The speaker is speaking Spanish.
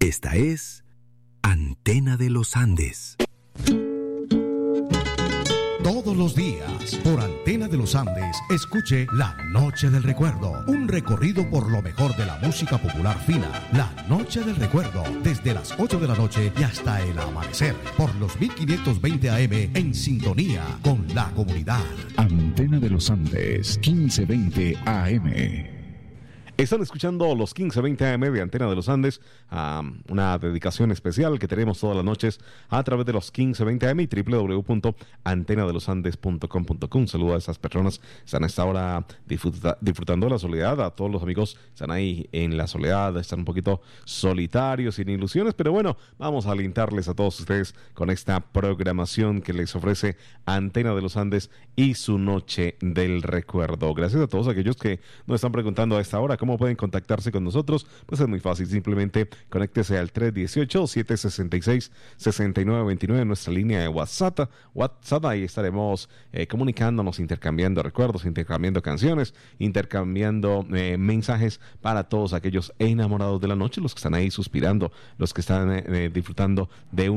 Esta es Antena de los Andes. Todos los días, por Antena de los Andes, escuche La Noche del Recuerdo, un recorrido por lo mejor de la música popular fina. La Noche del Recuerdo, desde las 8 de la noche y hasta el amanecer, por los 1520 AM, en sintonía con la comunidad. Antena de los Andes, 1520 AM. Están escuchando los 1520 AM de Antena de los Andes, una dedicación especial que tenemos todas las noches a través de los 1520 AM y www.antenadelosandes.com.co. Un saludo a esas personas que están a esta hora disfrutando de la soledad, a todos los amigos que están ahí en la soledad, están un poquito solitarios, sin ilusiones, pero bueno, vamos a alentarles a todos ustedes con esta programación que les ofrece Antena de los Andes y su Noche del Recuerdo. Gracias a todos aquellos que nos están preguntando a esta hora ¿cómo pueden contactarse con nosotros? Pues es muy fácil, simplemente conéctese al 318-766-6929 en nuestra línea de WhatsApp. Ahí estaremos comunicándonos, intercambiando recuerdos, intercambiando canciones, intercambiando mensajes para todos aquellos enamorados de la noche, los que están ahí suspirando, los que están disfrutando de un